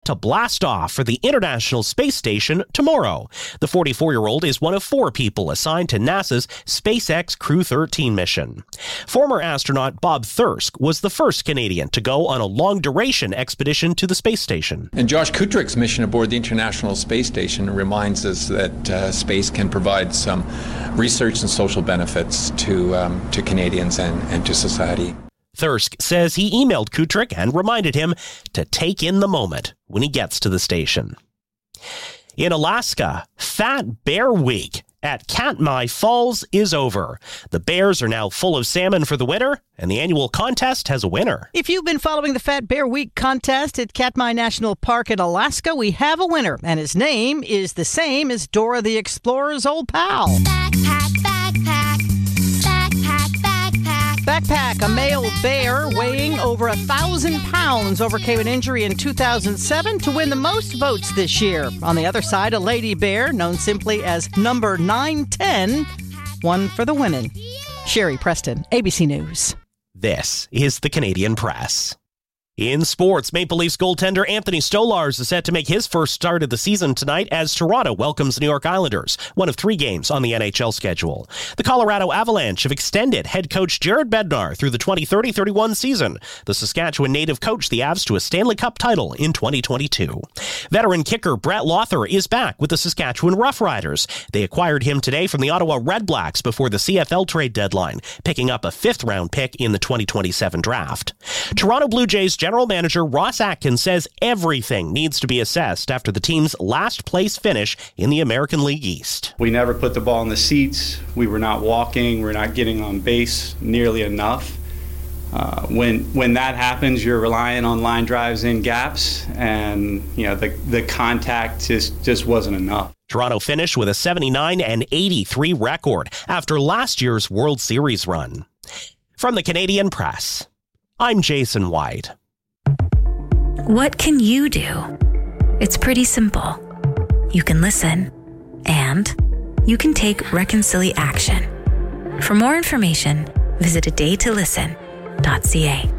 to blast off for the International Space Station tomorrow. The 44-year-old is one of 4 people assigned to NASA's SpaceX Crew 13 mission. Former astronaut Bob Thirsk was the first Canadian to go on a long-duration expedition to the space station. And Josh Kutrick's mission aboard the International Space Station reminds us that space can provide some research and social benefits to Canadians and to society. Thirsk says he emailed Kutrick and reminded him to take in the moment when he gets to the station. In Alaska, Fat Bear Week at Katmai Falls is over. The bears are now full of salmon for the winter, and the annual contest has a winner. If you've been following the Fat Bear Week contest at Katmai National Park in Alaska, we have a winner, and his name is the same as Dora the Explorer's old pal. Backpack, backpack, backpack, backpack. Backpack, a male bear weighing over 1,000 pounds, overcame an injury in 2007 to win the most votes this year. On the other side, a lady bear, known simply as number 910, won for the women. Sherry Preston, ABC News. This is the Canadian Press. In sports, Maple Leafs goaltender Anthony Stolarz is set to make his first start of the season tonight as Toronto welcomes the New York Islanders, one of 3 games on the NHL schedule. The Colorado Avalanche have extended head coach Jared Bednar through the 2030-31 season. The Saskatchewan native coached the Avs to a Stanley Cup title in 2022. Veteran kicker Brett Lothar is back with the Saskatchewan Roughriders. They acquired him today from the Ottawa Redblacks before the CFL trade deadline, picking up a 5th-round pick in the 2027 draft. Toronto Blue Jays General Manager Ross Atkins says everything needs to be assessed after the team's last place finish in the American League East. We never put the ball in the seats. We were not walking. We're not getting on base nearly enough. When that happens, you're relying on line drives in gaps, and the contact just wasn't enough. Toronto finished with a 79-83 record after last year's World Series run. From the Canadian Press, I'm Jason White. What can you do? It's pretty simple. You can listen, and you can take Reconcili action. For more information, visit adaytolisten.ca.